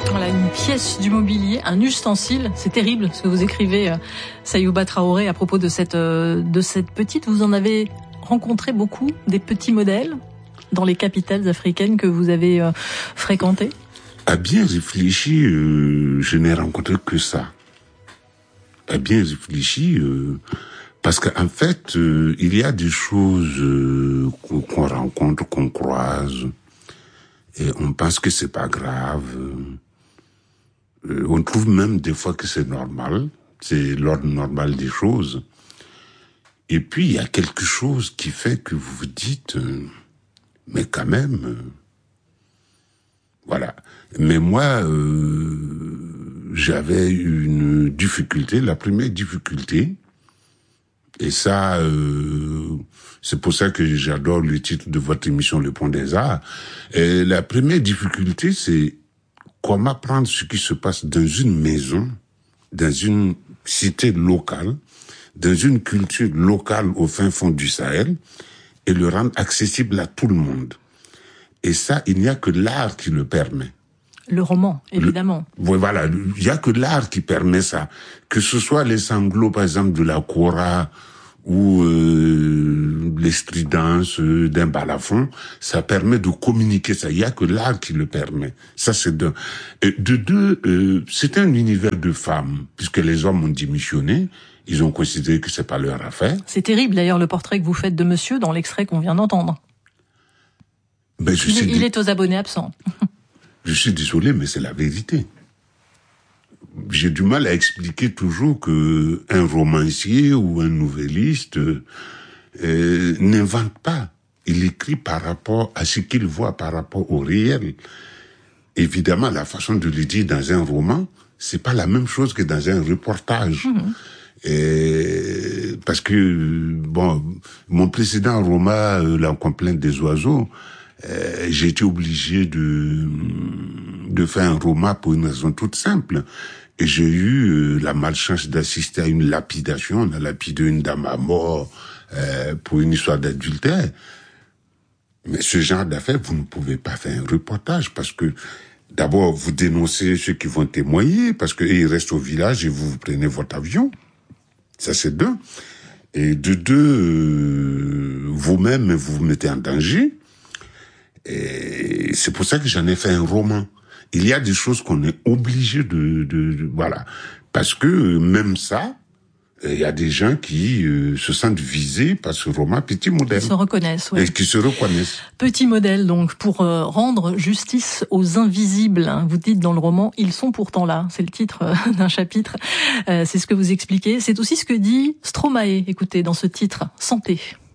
Voilà, une pièce du mobilier, un ustensile. C'est terrible ce que vous écrivez, Sayouba Traoré, à propos de cette petite. Vous en avez rencontré beaucoup, des petits modèles dans les capitales africaines que vous avez fréquentées? À bien réfléchir, je n'ai rencontré que ça. À bien réfléchir, parce qu'en fait, il y a des choses qu'on rencontre, qu'on croise, et on pense que c'est pas grave. On trouve même des fois que c'est normal, c'est l'ordre normal des choses. Et puis il y a quelque chose qui fait que vous vous dites, mais quand même, voilà. Mais moi, j'avais une difficulté, la première difficulté, et ça, c'est pour ça que j'adore le titre de votre émission Le Pont des Arts. Et la première difficulté, c'est comment prendre ce qui se passe dans une maison, dans une cité locale, dans une culture locale au fin fond du Sahel, et le rendre accessible à tout le monde. Et ça, il n'y a que l'art qui le permet. Le roman, évidemment. Voilà, il n'y a que l'art qui permet ça. Que ce soit les sanglots, par exemple, de la kora, ou les stridences d'un balafon, ça permet de communiquer ça. Il n'y a que l'art qui le permet. Ça, c'est d'un. De deux, c'est un univers de femmes, puisque les hommes ont démissionné. Ils ont considéré que c'est pas leur affaire. C'est terrible, d'ailleurs, le portrait que vous faites de monsieur dans l'extrait qu'on vient d'entendre. Ben, il est aux abonnés absents. Je suis désolé, mais c'est la vérité. J'ai du mal à expliquer toujours que un romancier ou un nouvelliste n'invente pas. Il écrit par rapport à ce qu'il voit, par rapport au réel. Évidemment, la façon de le dire dans un roman, c'est pas la même chose que dans un reportage. Parce que, bon, mon précédent roman, La complainte des oiseaux, j'ai été obligé de faire un roman pour une raison toute simple. Et j'ai eu la malchance d'assister à une lapidation. On a lapidé une dame à mort pour une histoire d'adultère. Mais ce genre d'affaires, vous ne pouvez pas faire un reportage parce que d'abord, vous dénoncez ceux qui vont témoigner parce qu'ils restent au village et vous prenez votre avion. Ça, c'est d'un. Et de deux, vous-même, vous vous mettez en danger. Et c'est pour ça que j'en ai fait un roman. Il y a des choses qu'on est obligé de voilà. Parce que même ça, il y a des gens qui se sentent visés par ce roman Petit Modèle. Qui se reconnaissent, oui. Et qui se reconnaissent. Petit Modèle, donc, pour rendre justice aux invisibles. Vous dites dans le roman, ils sont pourtant là. C'est le titre d'un chapitre. C'est ce que vous expliquez. C'est aussi ce que dit Stromae, écoutez, dans ce titre, Santé.